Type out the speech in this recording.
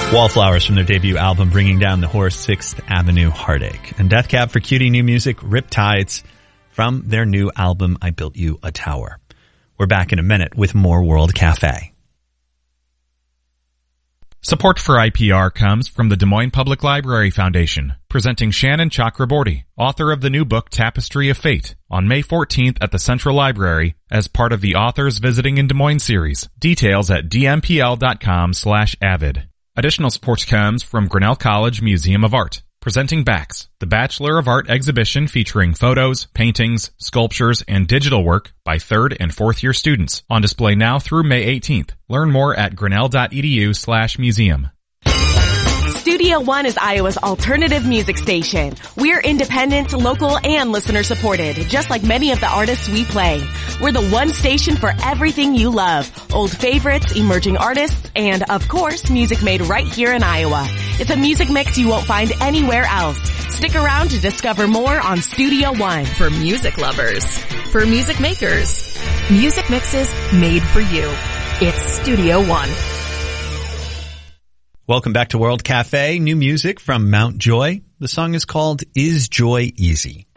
Wallflowers from their debut album Bringing Down the Horse, 6th Avenue Heartache. And Death Cab for Cutie, new music, Riptides, from their new album I Built You a Tower. We're back in a minute with more World Cafe. Support for IPR comes from the Des Moines Public Library Foundation, presenting Shannon Chakraborty, author of the new book Tapestry of Fate, on May 14th at the Central Library as part of the Authors Visiting in Des Moines series. Details at dmpl.com/avid. Additional support comes from Grinnell College Museum of Art, presenting BAX, the Bachelor of Art exhibition featuring photos, paintings, sculptures, and digital work by 3rd and 4th year students, on display now through May 18th. Learn more at grinnell.edu/museum. Studio One is Iowa's alternative music station. We're independent, local, and listener supported, just like many of the artists we play. We're the one station for everything you love. Old favorites, emerging artists, and of course, music made right here in Iowa. It's a music mix you won't find anywhere else. Stick around to discover more on Studio One. For music lovers, for music makers, music mixes made for you. It's Studio One. Welcome back to World Cafe. New music from Mount Joy. The song is called Is Joy Easy?